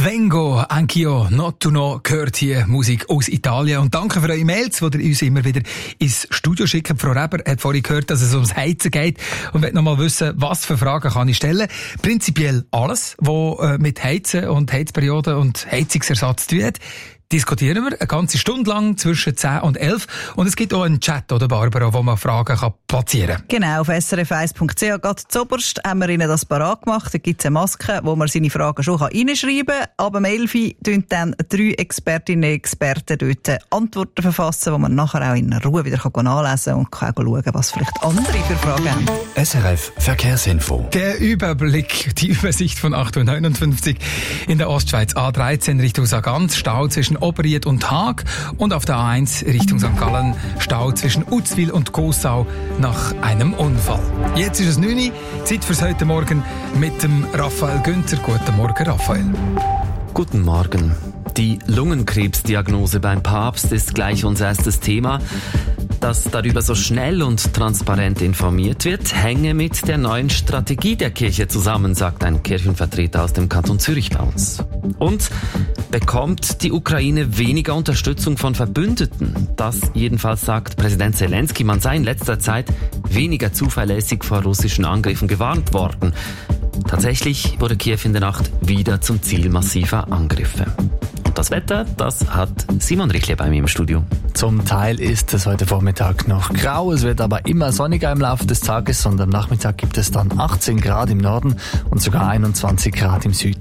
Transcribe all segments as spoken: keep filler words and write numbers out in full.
Vengo, Anch'io, Not to Know, gehört hier Musik aus Italien. Und danke für eure E-Mails, die ihr uns immer wieder ins Studio schickt. Frau Reber hat vorhin gehört, dass es ums Heizen geht und will noch mal wissen, was für Fragen kann ich stellen. Prinzipiell alles, was mit Heizen und Heizperioden und Heizungsersatz zu tun hat. Diskutieren wir eine ganze Stunde lang zwischen zehn und elf. Und es gibt auch einen Chat, oder Barbara, wo man Fragen kann platzieren kann. Genau, auf s r f eins punkt c h. Gerade zuoberst haben wir Ihnen das parat gemacht. Da gibt es eine Maske, wo man seine Fragen schon reinschreiben kann. Aber um elf Uhr tun dann drei Expertinnen und Experten dort Antworten verfassen, die man nachher auch in Ruhe wieder nachlesen kann und kann auch schauen, was vielleicht andere für Fragen haben. S R F Verkehrsinfo. Der Überblick, die Übersicht von acht Uhr neunundfünfzig in der Ostschweiz. A dreizehn Richtung Sargans, Stau zwischen Oberried und Haag, und auf der A eins Richtung Sankt Gallen Stau zwischen Uzwil und Gossau nach einem Unfall. Jetzt ist es neun Uhr, Zeit fürs heute Morgen mit dem Raphael Günther. Guten Morgen, Raphael. Guten Morgen. Die Lungenkrebsdiagnose beim Papst ist gleich unser erstes Thema. Dass darüber so schnell und transparent informiert wird, hänge mit der neuen Strategie der Kirche zusammen, sagt ein Kirchenvertreter aus dem Kanton Zürich bei uns. Und bekommt die Ukraine weniger Unterstützung von Verbündeten? Das jedenfalls sagt Präsident Zelensky. Man sei in letzter Zeit weniger zuverlässig vor russischen Angriffen gewarnt worden. Tatsächlich wurde Kiew in der Nacht wieder zum Ziel massiver Angriffe. Und das Wetter, das hat Simon Richle bei mir im Studio. Zum Teil ist es heute Vormittag noch grau, es wird aber immer sonniger im Laufe des Tages und am Nachmittag gibt es dann achtzehn Grad im Norden und sogar einundzwanzig Grad im Süden.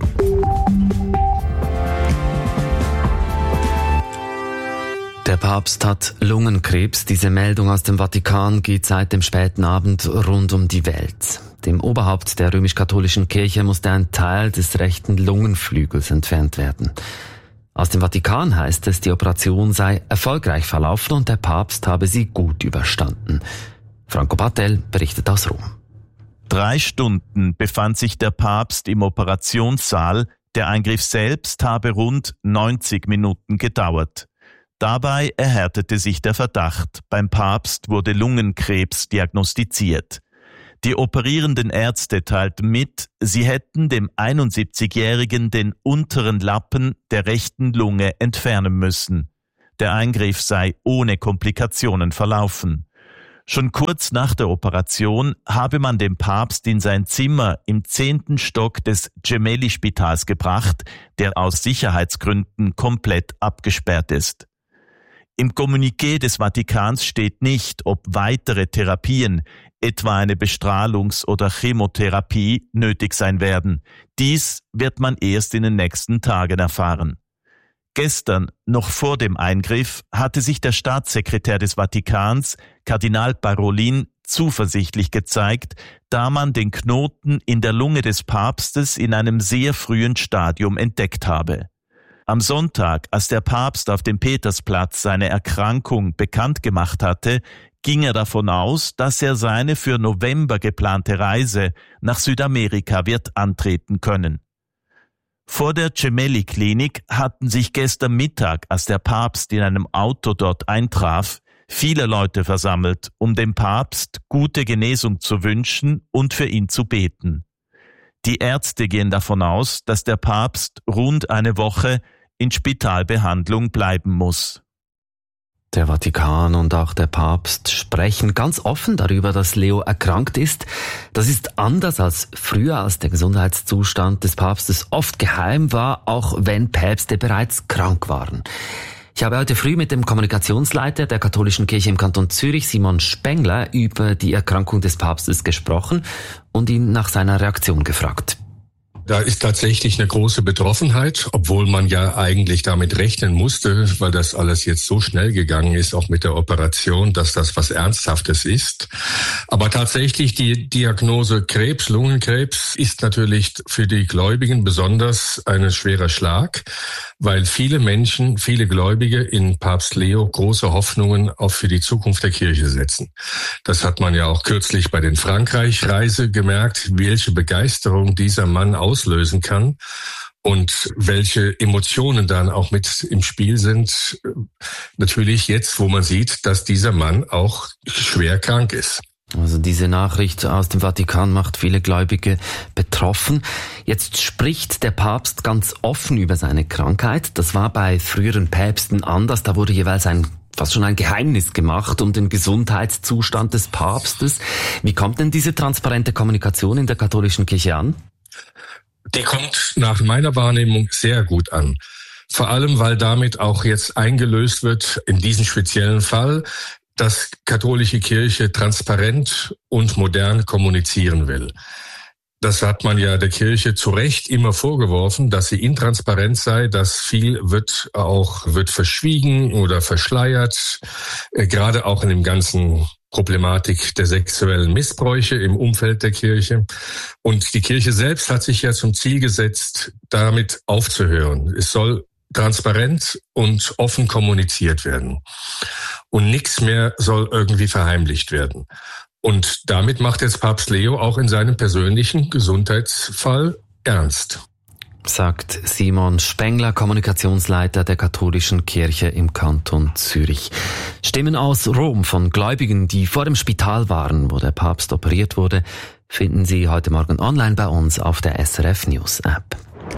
Der Papst hat Lungenkrebs. Diese Meldung aus dem Vatikan geht seit dem späten Abend rund um die Welt. Dem Oberhaupt der römisch-katholischen Kirche musste ein Teil des rechten Lungenflügels entfernt werden. Aus dem Vatikan heißt es, die Operation sei erfolgreich verlaufen und der Papst habe sie gut überstanden. Franco Battel berichtet aus Rom. Drei Stunden befand sich der Papst im Operationssaal. Der Eingriff selbst habe rund neunzig Minuten gedauert. Dabei erhärtete sich der Verdacht. Beim Papst wurde Lungenkrebs diagnostiziert. Die operierenden Ärzte teilten mit, sie hätten dem einundsiebzigjährigen den unteren Lappen der rechten Lunge entfernen müssen. Der Eingriff sei ohne Komplikationen verlaufen. Schon kurz nach der Operation habe man den Papst in sein Zimmer im zehnten Stock des Gemelli-Spitals gebracht, der aus Sicherheitsgründen komplett abgesperrt ist. Im Kommuniqué des Vatikans steht nicht, ob weitere Therapien, etwa eine Bestrahlungs- oder Chemotherapie, nötig sein werden. Dies wird man erst in den nächsten Tagen erfahren. Gestern, noch vor dem Eingriff, hatte sich der Staatssekretär des Vatikans, Kardinal Parolin, zuversichtlich gezeigt, da man den Knoten in der Lunge des Papstes in einem sehr frühen Stadium entdeckt habe. Am Sonntag, als der Papst auf dem Petersplatz seine Erkrankung bekannt gemacht hatte, ging er davon aus, dass er seine für November geplante Reise nach Südamerika wird antreten können. Vor der Gemelli-Klinik hatten sich gestern Mittag, als der Papst in einem Auto dort eintraf, viele Leute versammelt, um dem Papst gute Genesung zu wünschen und für ihn zu beten. Die Ärzte gehen davon aus, dass der Papst rund eine Woche in Spitalbehandlung bleiben muss. Der Vatikan und auch der Papst sprechen ganz offen darüber, dass Leo erkrankt ist. Das ist anders als früher, als der Gesundheitszustand des Papstes oft geheim war, auch wenn Päpste bereits krank waren. Ich habe heute früh mit dem Kommunikationsleiter der katholischen Kirche im Kanton Zürich, Simon Spengler, über die Erkrankung des Papstes gesprochen und ihn nach seiner Reaktion gefragt. Da ist tatsächlich eine große Betroffenheit, obwohl man ja eigentlich damit rechnen musste, weil das alles jetzt so schnell gegangen ist, auch mit der Operation, dass das was Ernsthaftes ist. Aber tatsächlich die Diagnose Krebs, Lungenkrebs, ist natürlich für die Gläubigen besonders ein schwerer Schlag, weil viele Menschen, viele Gläubige in Papst Leo große Hoffnungen auch für die Zukunft der Kirche setzen. Das hat man ja auch kürzlich bei den Frankreich-Reise gemerkt, welche Begeisterung dieser Mann auslösen kann und welche Emotionen dann auch mit im Spiel sind. Natürlich jetzt, wo man sieht, dass dieser Mann auch schwer krank ist. Also diese Nachricht aus dem Vatikan macht viele Gläubige betroffen. Jetzt spricht der Papst ganz offen über seine Krankheit. Das war bei früheren Päpsten anders. Da wurde jeweils ein fast schon ein Geheimnis gemacht um den Gesundheitszustand des Papstes. Wie kommt denn diese transparente Kommunikation in der katholischen Kirche an? Die kommt nach meiner Wahrnehmung sehr gut an. Vor allem, weil damit auch jetzt eingelöst wird, in diesem speziellen Fall, dass katholische Kirche transparent und modern kommunizieren will. Das hat man ja der Kirche zu Recht immer vorgeworfen, dass sie intransparent sei, dass viel wird auch wird verschwiegen oder verschleiert, äh, gerade auch in dem ganzen Problematik der sexuellen Missbräuche im Umfeld der Kirche. Und die Kirche selbst hat sich ja zum Ziel gesetzt, damit aufzuhören. Es soll transparent und offen kommuniziert werden. Und nichts mehr soll irgendwie verheimlicht werden. Und damit macht jetzt Papst Leo auch in seinem persönlichen Gesundheitsfall ernst. Sagt Simon Spengler, Kommunikationsleiter der katholischen Kirche im Kanton Zürich. Stimmen aus Rom von Gläubigen, die vor dem Spital waren, wo der Papst operiert wurde, finden Sie heute Morgen online bei uns auf der S R F News App.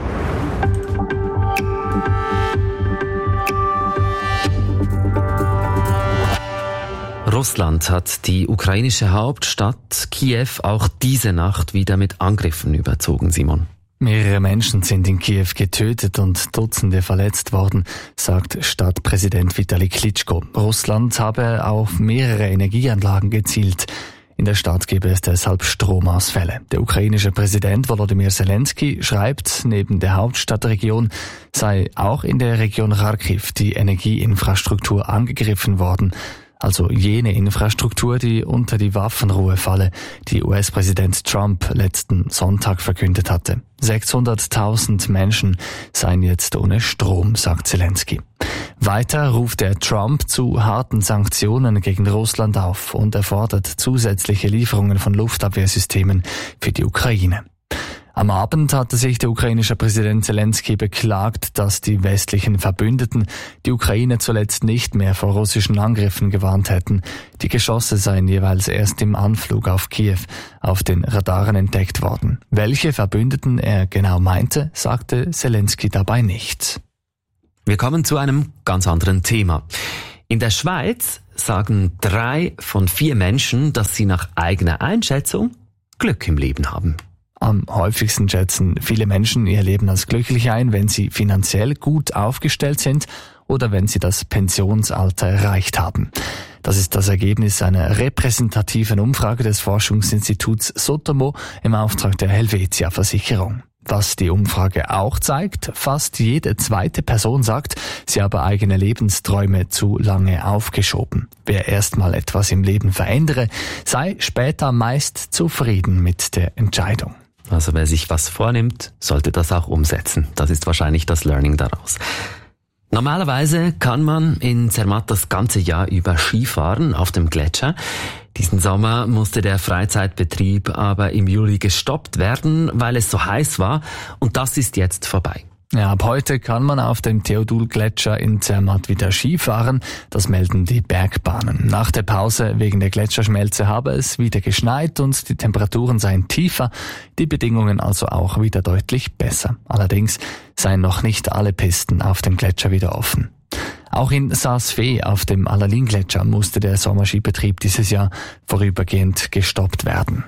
Russland hat die ukrainische Hauptstadt Kiew auch diese Nacht wieder mit Angriffen überzogen, Simon. Mehrere Menschen sind in Kiew getötet und Dutzende verletzt worden, sagt Stadtpräsident Vitali Klitschko. Russland habe auf mehrere Energieanlagen gezielt. In der Stadt gebe es deshalb Stromausfälle. Der ukrainische Präsident Volodymyr Zelensky schreibt, neben der Hauptstadtregion sei auch in der Region Kharkiv die Energieinfrastruktur angegriffen worden. Also jene Infrastruktur, die unter die Waffenruhe falle, die U S-Präsident Trump letzten Sonntag verkündet hatte. sechshunderttausend Menschen seien jetzt ohne Strom, sagt Zelensky. Weiter ruft er Trump zu harten Sanktionen gegen Russland auf und er fordert zusätzliche Lieferungen von Luftabwehrsystemen für die Ukraine. Am Abend hatte sich der ukrainische Präsident Zelensky beklagt, dass die westlichen Verbündeten die Ukraine zuletzt nicht mehr vor russischen Angriffen gewarnt hätten. Die Geschosse seien jeweils erst im Anflug auf Kiew auf den Radaren entdeckt worden. Welche Verbündeten er genau meinte, sagte Zelensky dabei nicht. Wir kommen zu einem ganz anderen Thema. In der Schweiz sagen drei von vier Menschen, dass sie nach eigener Einschätzung Glück im Leben haben. Am häufigsten schätzen viele Menschen ihr Leben als glücklich ein, wenn sie finanziell gut aufgestellt sind oder wenn sie das Pensionsalter erreicht haben. Das ist das Ergebnis einer repräsentativen Umfrage des Forschungsinstituts Sotomo im Auftrag der Helvetia Versicherung. Was die Umfrage auch zeigt, fast jede zweite Person sagt, sie habe eigene Lebensträume zu lange aufgeschoben. Wer erstmal etwas im Leben verändere, sei später meist zufrieden mit der Entscheidung. Also wer sich was vornimmt, sollte das auch umsetzen. Das ist wahrscheinlich das Learning daraus. Normalerweise kann man in Zermatt das ganze Jahr über Skifahren auf dem Gletscher. Diesen Sommer musste der Freizeitbetrieb aber im Juli gestoppt werden, weil es so heiß war. Und das ist jetzt vorbei. Ja, ab heute kann man auf dem Theodul-Gletscher in Zermatt wieder Skifahren. Das melden die Bergbahnen. Nach der Pause wegen der Gletscherschmelze habe es wieder geschneit und die Temperaturen seien tiefer, die Bedingungen also auch wieder deutlich besser. Allerdings seien noch nicht alle Pisten auf dem Gletscher wieder offen. Auch in Saas-Fee auf dem Allalin-Gletscher musste der Sommerskibetrieb dieses Jahr vorübergehend gestoppt werden.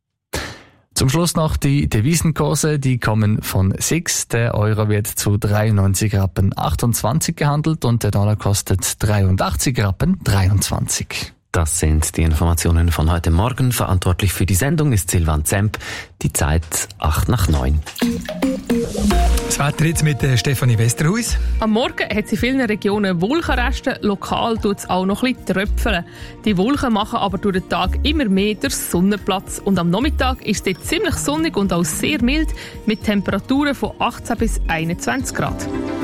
Zum Schluss noch die Devisenkurse, die kommen von S I X. Der Euro wird zu dreiundneunzig Rappen achtundzwanzig gehandelt und der Dollar kostet dreiundachtzig Rappen dreiundzwanzig. Das sind die Informationen von heute Morgen. Verantwortlich für die Sendung ist Silvan Zemp. Die Zeit acht nach neun. Das Wetter jetzt mit Stefanie Westerhuis. Am Morgen hat es in vielen Regionen Wolkenreste. Lokal tut es auch noch ein bisschen tröpfeln. Die Wolken machen aber durch den Tag immer mehr durch Sonnenplatz. Und am Nachmittag ist es ziemlich sonnig und auch sehr mild mit Temperaturen von achtzehn bis einundzwanzig Grad.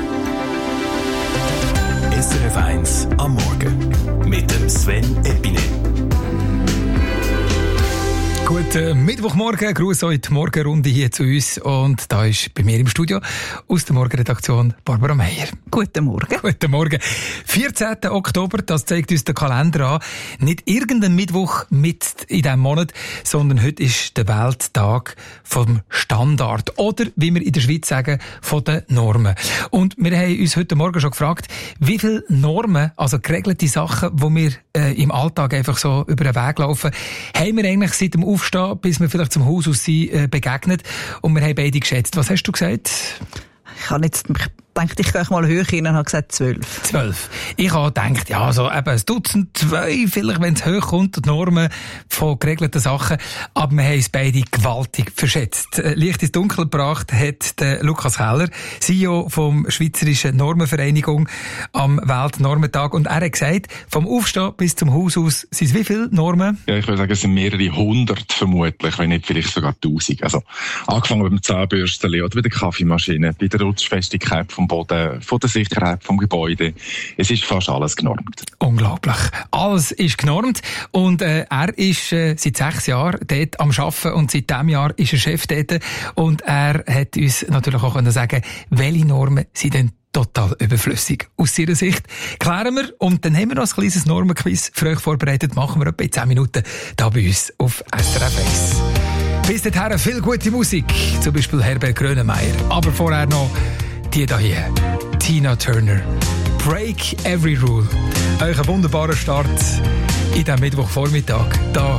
S R F eins am Morgen mit dem Sven Epinet. Guten Mittwochmorgen, Gruß euch die Morgenrunde hier zu uns und da ist bei mir im Studio aus der Morgenredaktion Barbara Meier. Guten Morgen. Guten Morgen. vierzehnten Oktober, das zeigt uns der Kalender an. Nicht irgendein Mittwoch mit in diesem Monat, sondern heute ist der Welttag vom Standard oder, wie wir in der Schweiz sagen, von den Normen. Und wir haben uns heute Morgen schon gefragt, wie viele Normen, also geregelte Sachen, die wir äh, im Alltag einfach so über den Weg laufen, haben wir eigentlich seit dem Aufstehen, bis wir vielleicht zum Haus aus sind, äh, begegnet. Und wir haben beide geschätzt. Was hast du gesagt? Ich habe jetzt gedacht, ich gehe mal höher hin und habe gesagt zwölf. Zwölf. Ich habe gedacht, ja, so eben ein Dutzend, zwei, vielleicht, wenn es hoch kommt, die Normen von geregelten Sachen. Aber wir haben es beide gewaltig verschätzt. Licht ins Dunkel gebracht hat der Lukas Heller, C E O vom Schweizerischen Normenvereinigung am Weltnormentag. Und er hat gesagt, vom Aufstehen bis zum Haus aus sind es wie viele Normen? Ja, ich würde sagen, es sind mehrere hundert vermutlich, wenn nicht vielleicht sogar tausend. Also, angefangen beim Zahnbürstchen oder bei der Kaffeemaschine, bei der Rutschfestigkeit vom Boden, von der Sicherheit vom Gebäude. Es ist fast alles genormt. Unglaublich. Alles ist genormt. Und äh, er ist äh, seit sechs Jahren dort am Arbeiten und seit diesem Jahr ist er Chef dort. Und er hat uns natürlich auch können sagen, welche Normen sind denn total überflüssig. Aus seiner Sicht klären wir und dann haben wir noch ein kleines Normenquiz für euch vorbereitet. Machen wir etwa in zehn Minuten da bei uns auf S R F eins. Bis dahin viel gute Musik, zum Beispiel Herbert Grönemeyer. Aber vorher noch die da hier, Tina Turner. Break Every Rule. Euch ein wunderbarer Start in diesem Mittwochvormittag. Da